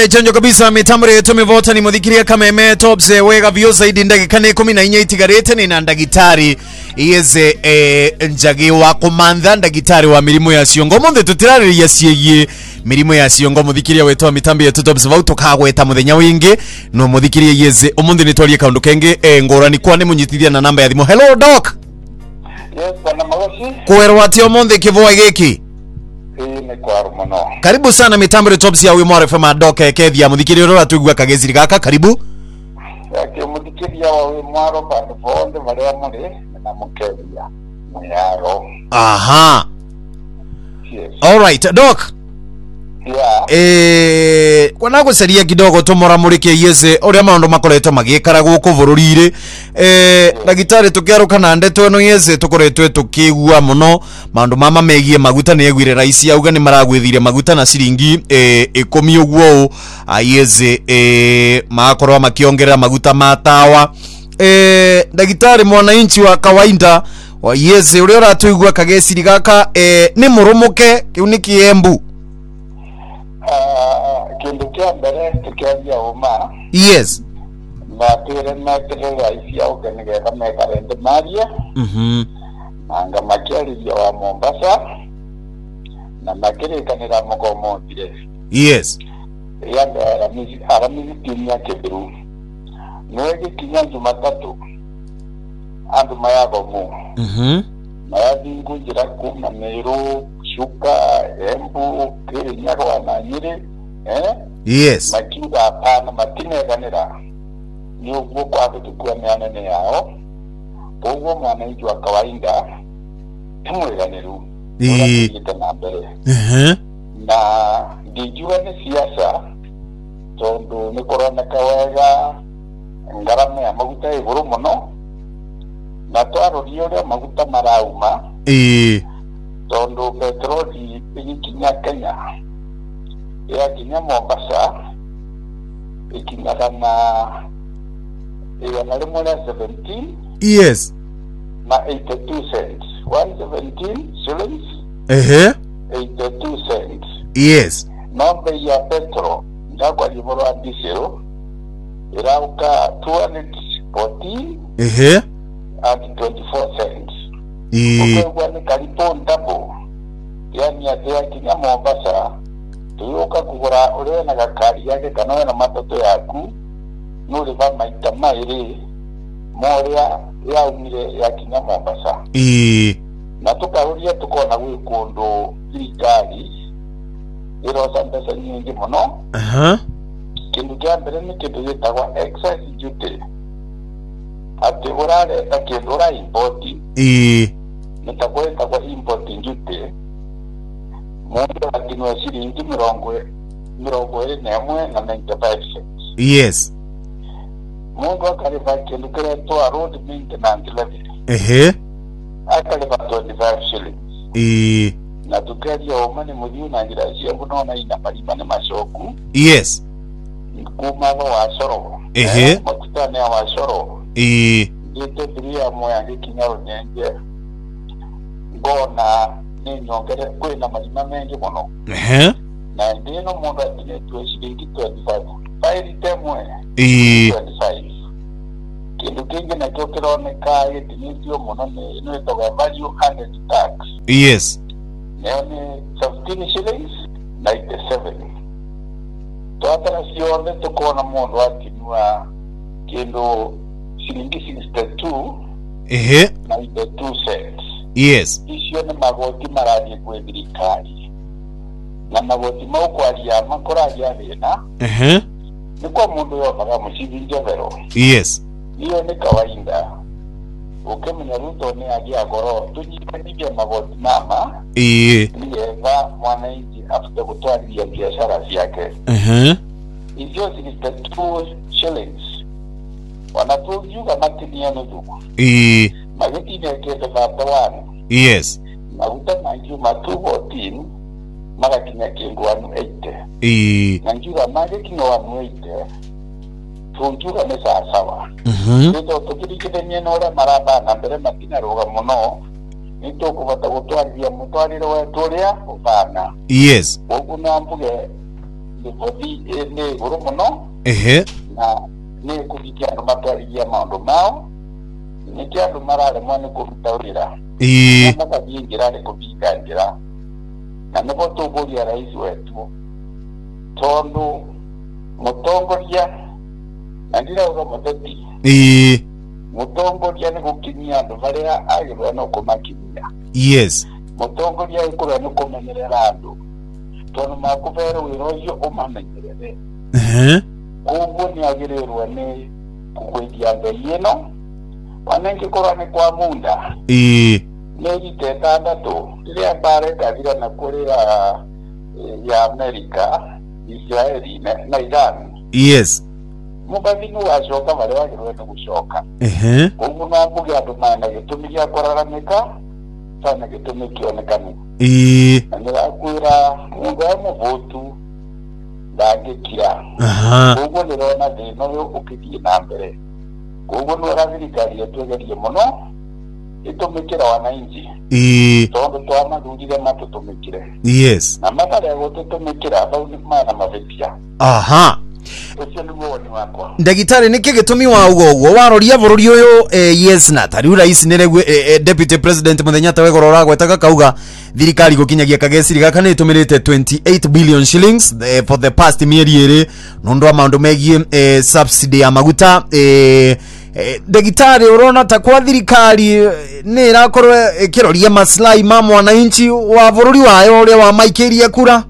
Chanjo kabisa mitambo yetu mevota ni muthikiria kameme tops wega vyo zaidi ndagika 14 itigarite ni na ndagitari iyeze njagi wa komanda ndagitari wa mirimo ya ciongo monde tutirariria cieye mirimo ya ciongo muthikiria wetu wa mitambo yetu tops vauto kagweta muthenya wingi no muthikiria iyeze umundi ni twarie kaundu kenge ngorani kwa ni munyitithia na namba ya thimo. Hello doc. Yes bana Magosi. Kwerwa ati umundi kivua giki. Karibu sana mitambo ya tops ya Wimore FM doc kethia muthikiri rora tuigua kageziri gaka karibu. Yake muthikiri ya Wimore bandu bonde baria muri na mukethia muyaro. Aha. Yes. All right doc. Yeah. Kwa nago seria kidogo tumora murike yeze uria maundu makoretwo magikara guku bururire ndagitari tukiaruka na ndeto no yeze tukoretwe tukigua muno maundu mama megie maguta ne yegwire raisi auga ni maragwithire maguta na siringi 10 uguo ayeze makorwa makiongerera maguta matawa ndagitari mwananchi wa kawaida wa yeze uria ratuigua kagesiri gaka ni murumuke kiuni kiembu. Kindu kia mbere tukianzia uma. Yes. Na pere meterera isi au kenegeka mekarende maria. Nanga makiarithia wa Mombasa. Na makirikanira mukomondire. Yes. Yanga aramizi timu ya Kibiru. Nwege kinya Jumatatu. Andu mayago mu. Mayathi ngunjira kuma Meru, Shuka, Embu, Kirinyaga na Nyeri. Yes. Makiuga hapana matineganira ni uguo kwa gutukua mianene yao uguo mwananchi wa kawaida tumweganiru na mbere na ndijua ni siasa tondu ni korona kawega ngarama ya maguta iguru muno na twarorio ria maguta marauma tondu petroli ikinya Kenya ya kinya Mombasa ikinyaga na rimwe na 17. Yes. Na 82 cents. 117 shillings. 82 cents. Yes. Nombe ya petro ndakwa jimoro wa diesel irauka 214 and 24 cents. Kwa ni karibu double. Yani ya kinya Mombasa tuyoka kugura ure na gakari yake kana na matoto yaku nuri ba maita mairi moria ya umire ya kinya Mombasa na tukahuria tukona gwikundo thirikari irosa pesa nyingi muno kindu kia mbere ni kindu gitagwa excess duty ati urare ta kindu ra import nitakwetagwa import duty mundu akinwa shilingi mirongo na 95 cents. Yes. Mundu akalipa kindu kiretwa road maintenance levy. Akalipa 25 shillings. Na tukaria omani mudiu na njira cia bunona ina marima ni mashoku. Yes. Kumava wa shoro. Makutane wa shoro. Gite biria moya gikinya runyenje. Ngona ni nyongere kwina marima mengi muno. Na ndino mundu atinetwe shilingi 25 faili temwe 25 kindu kingi na kyo kironeka gitinitio muno ni itoga value added tax. Yes. Neo ni 15 shillings 97. Twatara sione tukona mundu atinwa kindu shilingi 62 92 cents. Yes. Isio ni magoti maradi kwe thirikari. Na magoti mau kwaria makoragia thina. Ni kwa mundu yonaga muciringe vero. Yes. Iyo ni kawaida. Ukimenya Ruto ni agia goro tunyikanigie magoti mama. Nieva mwananchi afute kutwaria biashara yake. Isio 62 shillings. Wanatujuga matinia nuduku. Magoti ni kete batawani. Yes. Maguta na juma 214 maga kinya kingu 180. Na njura maga kinya 180. Tunjuga ni sawa. Nito tukirikide nyeno ora maraba na mbere makina roga muno. Nito kubata gutwarithia mutwarire wetu uria ubana. Yes. Ugu na mbuge ni gurumono na ni kugikia ndo matwarigia maundu mao ni kiandu marare mwana kuruta wira na mabingira ni kubigangira na nibo tuburia rais wetu tondu mutongoria na ndira uga muteti mutongoria ni gukinyia andu baria agirwa no kumakinyia mutongoria ikurwa ni kumenyerera andu tondu makubera wira ucio umamenyerere koguo ni agirirwa ni kugwitia mbei ino wanengi korwa ni kwa munda negi tetandatu riria mbara ikathira na kurira ya Amerika Israeli na Iran mubathini wacoka baria wagirwe ni gucoka koguo no mbuge andu mana gitumi gia kuraramika sana gitumi kionekani na nirakwira mundu wa muvutu ndangikira koguo nirona thina uyu ukithie na mbere koguo nwira thirikari yetwegerie muno itumikira wananchi tondu twamathurire matutumikire na matharia gututumikira bau ni mana mavetia ucio ni woni wakwa ndagitari niki gitumi wa ugo waroria bururi uyu na tariu rais niregue deputy president muthenya tawe gorora gwetaga kauga thirikari gukinyagia kageciri gaka ni tumirite 28 billion shillings for the past mieri iri nundu wa maundu megie subsidy ya maguta ndagitari urona ta kwa thirikari ni irakorwo ikiroria maslahi ma mwananchi wa bururi wayo uria wa maikiria kura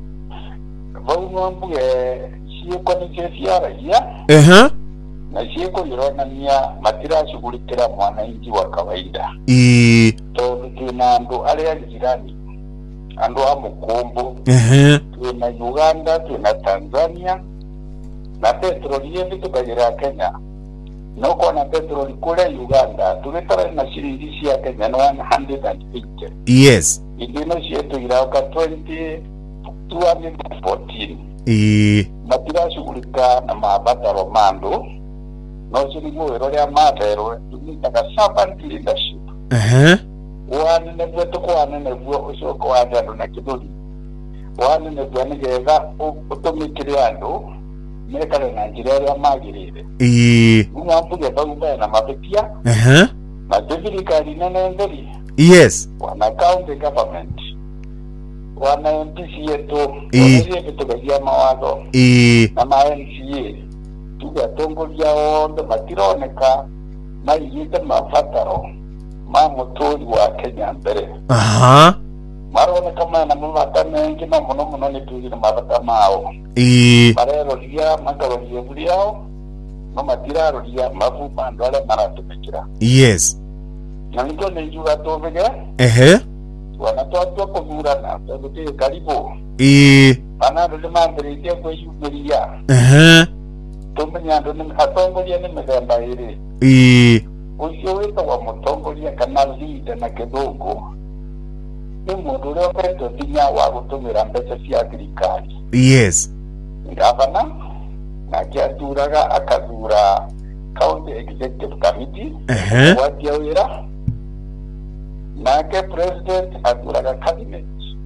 bau mbuge ciiko ni ciaragia na ciiko ironania matirashughulikira mwananchi wa kawaida tondu twina andu aria jirani andu a mukumbu twina Uganda twina Tanzania na petroli yetu tukagira Kenya no kona petroli kule Uganda tulitara na shilingi cia Kenya 180 indino cietu irauka 214 matirashughulika na mabataro mandu no chiligo iroria mathero tumitaga servant leadership wane nebwe tukwane nebwe ucoko wa andu na kiduri wane nebwe nigetha utumikire andu mekare na njira iria magirire mbuge bau na mabetia na thirikari nene nderi wana county government wana MPC yetu wanazie vitugagia mawatho na ma-MCA tuga tongoria wothe matironeka maigite mabataro ma muturi wa Kenya mbere maroneka mana mabata mengi no muno muno ni tugire mabata mao mareroria magaroria buri yao no matiraroria mabu bandu aria maratumikira na niko ninjuga tubige wana twatwa kuthurana tondu tiri karibu ana andu nimambiritie kwiyumiria tumenya andu ni atongoria ni mithemba iri ucio witagwa mutongoria kana leader na kithungu ni mundu uria uketwo thinya wa gutumira mbeca cia thirikari gavana nake athuraga akathura county executive committee watia wira nake president athuraga cabinet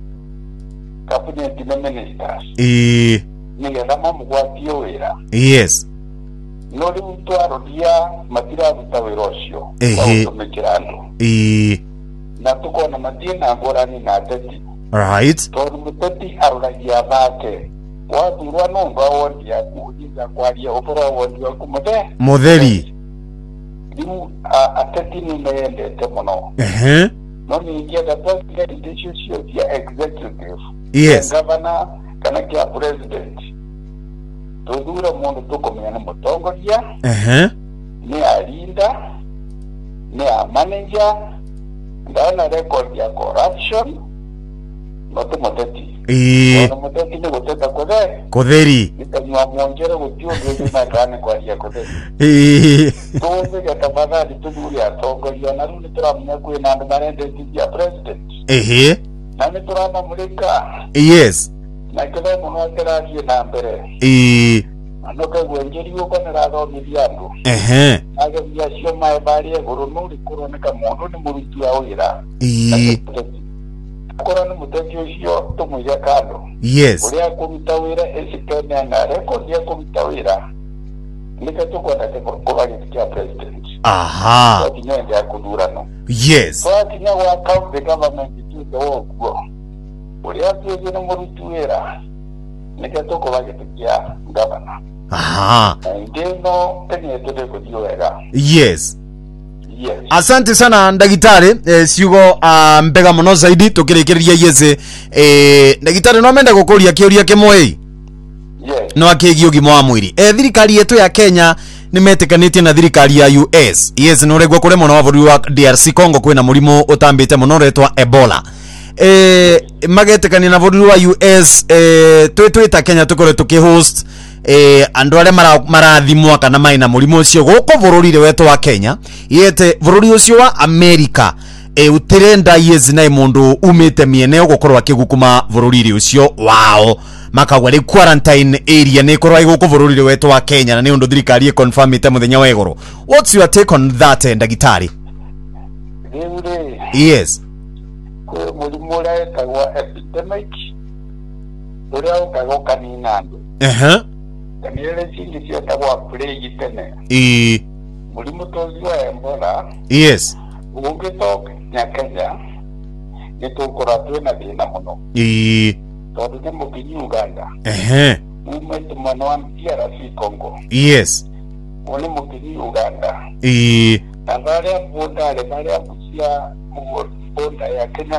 na ministers nigetha mamugwatie wira no riu twaroria matiraruta wira ucio wa gutumikira andu na tukona matina ngorani na ateti tondu muteti aroragia thake wathurwa nundu wa wondi yaku ujiza kwaria uboro wa wondi waku mutheri riu ateti ni meyendete muno no ningienda president icio cia executive governor kana kia president tuthura mundu tukumenya ni mutongoria ni alinda ni a manager ndana record ya corruption no tumuteti no muteti ni guteta kutheri nitanywa mwonjere gutiundu na kana kwaria kutheri tuwe tafadhali tuthuri atongoria na riu nituramenya kwina andu marendetithia president na nituramamulika na kile muno atirathie na mbere anoka gwenjeri uko nirathomithia andu agemia cio mae barie guru nuri kuroneka mundu ni muruti wa wira akora ni muteki ucio tumuya kando. Yes. Uria kumitawira esikenya na record ya kumitawira. Nika tukwenda kwa ya president. Aha. Kwa kinyanja kudurano. Yes. Kwa kinyawa account the government to the work. Uria tuwe na murutuera. Nika tukwenda ya governor. Aha. Ndino tenye tude kudiwega. Yes. Yes. Asante sana ndagitari siugo mbega muno zaidi tukirikiria yeze ndagitari no menda gukuria kiuria kimwe Yes. no akigio gimo wa mwiri thirikari yetu ya Kenya nimetikanitie na thirikari ya US. Yes, no regwa kure muno wa buri wa DRC Congo kwina murimu utambite muno retwa Ebola. Magetekania na buri wa US twita Kenya tukore tukihost andu are marathimwa kana maina murimu ucio guko bururire wetu wa Kenya yete bururi ucio wa America utirenda yezi na mundu umite mieneo gukorwa kigukuma bururire ucio wao makagwa ri quarantine area ni korwa iguko bururire wetu wa Kenya na ni undu thirikari confirm ite muthenya wa iguru. What's your take on that ndagitari? Yes. Kwa murimu ule etagwa epidemic uria ukago kanina andu kanile cingi cietagwa plague tene murimu tozi wa Ebola. Yes. Ungitoka nya Kenya nitukora twina thina muno tondu ni mukinyi Uganda umete mwana wa DRC Congo. Yes. Uni mukinyi Uganda na varia bondale varia busia bonda ya Kenya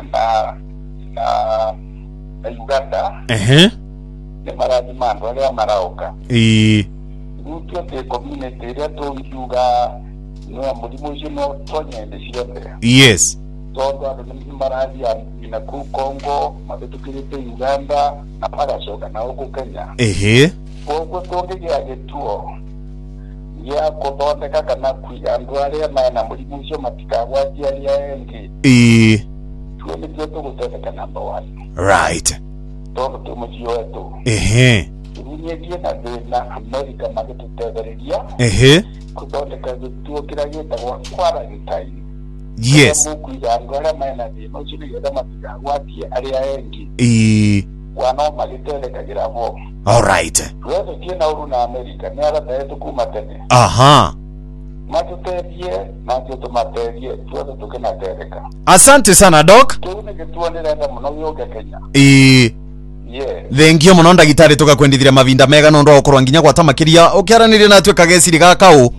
na Uganda ni maradhi mandu aria marauka nutio te community iria tugiuga no murimu ucio no tonyende ciothe. Yes. Tondu andu ni maradhi na ku Congo mabetukirite Uganda na paracoka na uku Kenya. Koguo tungigia gituo ya kuthondeka kana kwiga andu aria mena murimu ucio matikagwatia aria engi tuo nitio tugutetheka number 1. Right. Tondu tumucio wetu turunyetie na thina America magitutethereria kuthondeka gituo kiria gitagwa quarantine. Yes. Mukuiga andu aria mena thina ucio nigetha matikagwatie aria engi wano magiterekagira vo. Alright. Wewe tiena uru na America ni ara taetu kuma tene. Matutethie na tutumatethie tuothe tukinatereka. Asante sana doc. Tuone gituo ndirenda muno gioke Kenya. Thank you muno ndagitari tugakwendithira mavinda mega no ndo okorwa nginya gwata makiria ukiaranirie na tweka geciri gaka u.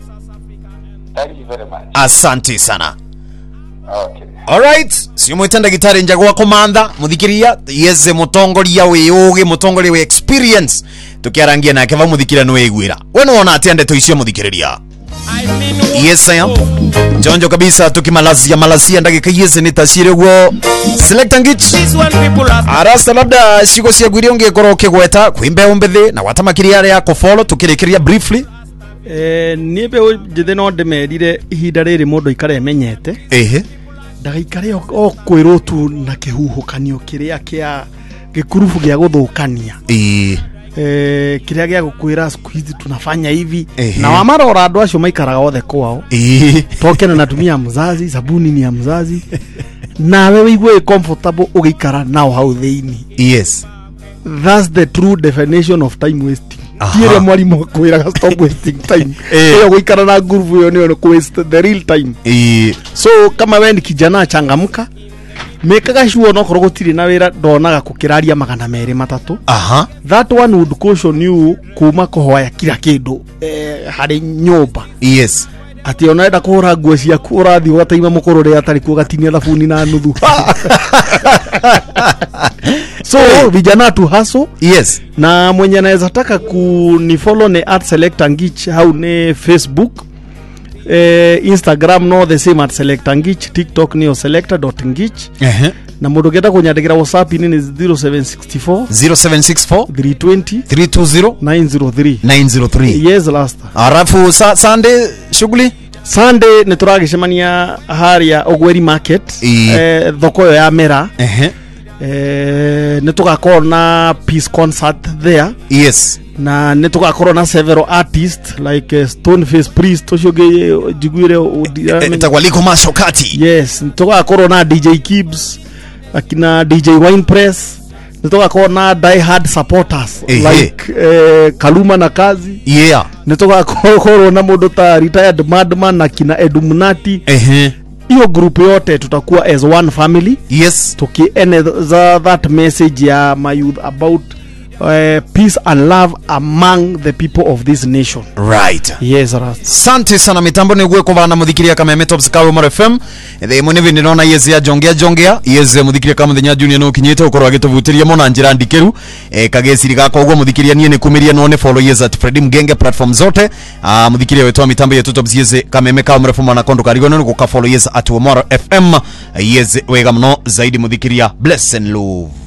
Thank you very much. Asante sana. Okay. Alright, sio mwitenda gitari njagwa komanda muthikiria yeze mutongoria we ugi mutongoria we experience tukiarangia na keva muthikira no egwira wena wona atende to icio muthikiriria. Yes I am. Jonjo kabisa tukimalizia ndagika yeze nitashirigwo select ngich arasta labda shiko cia gwiri ungekoro kigweta kwimbe umbithi na watamakiria ya ko follow tukirikiria briefly. Nibe jithe no ndemerire ihinda riri mundu ikare menyete ndagaikare o kwirwo tu na kihuhukanio kiria kia gikurufu gia guthukania kiria gia gukwira squeeze tunafanya hivi na wamarora andu acio maikaraga othe kwao tokena na tumia mzazi sabuni ni ya mzazi na wewe igwe comfortable ugiikara nao hau theini. Yes, that's the true definition of time wasting. Tiere mwalimu kwira stop wasting time. Hiyo guikara na nguvu yo ni waste the real time. So kama wewe ni kijana changamka mekaga sure no korwo gutiri na wira ndonaga kukiraria magana mere matatu. That one would caution you kuma kuhoya kila kindu hari nyumba. Yes. Ati onaenda kuhura nguo ciaku urathi ugataima mukorore atari ku gatinia thabuni na nuthu. So vijana tu haso. Yes. Na mwenye anaweza taka kunifollow ni @selectangich au ni Facebook, Instagram no the same @selectangich, TikTok ni selector.ngich. Na mundu geta kunyandikira WhatsApp ni 0764 320 903. Yes last. Arafu Sunday shughuli Sunday nituragicemania haria Ogweri Market thoko ya Mera. Nitugakorwo na peace concert there. Yes. Na nitugakorwo na several artists like Stoneface Priest Oshoge Jiguire etagwaliko mashokati. Yes, nitugakorwo na DJ Kibs akina DJ Wine Press nitoka na die hard supporters like Kaluma na Kazi nitoka na mundu ta retired madman akina Edumunati iyo group yote tutakuwa as one family. Yes, tukieneza that message ya my youth about peace and love among the people of this nation. Right. Yes, right. Sante sana mitambo ni gwe kubana muthikiria kama Metops Kawe Mara FM. The mone vini nona yeze ya jongea yeze muthikiria kama thenya junior no kinyete ukorwa gituvutiria mona njira ndikeru kagesiri gako gwo muthikiria nie ne kumiria none follow yeze at Freddy Mgenge platform zote. Muthikiria wetu mitambo yetu Tops yeze kama Kawe Mara FM na kondo karigo no ku follow yeze at Mara FM yeze wega mno zaidi muthikiria bless and love.